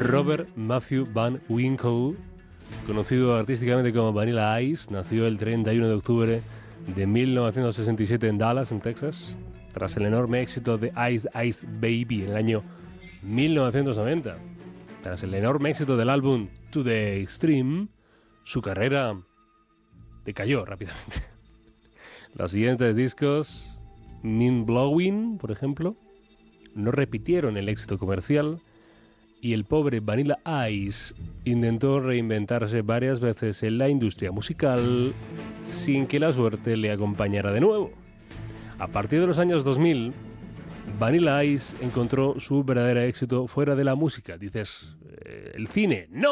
Robert Matthew Van Winkle, conocido artísticamente como Vanilla Ice, nació el 31 de octubre de 1967 en Dallas, en Texas, tras el enorme éxito de Ice Ice Baby en el año 1990. Tras el enorme éxito del álbum To The Extreme, su carrera decayó rápidamente. Los siguientes discos, Mind Blowing, por ejemplo, no repitieron el éxito comercial y el pobre Vanilla Ice intentó reinventarse varias veces en la industria musical sin que la suerte le acompañara de nuevo. A partir de los años 2000, Vanilla Ice encontró su verdadero éxito fuera de la música. Dices, ¿el cine? ¡No!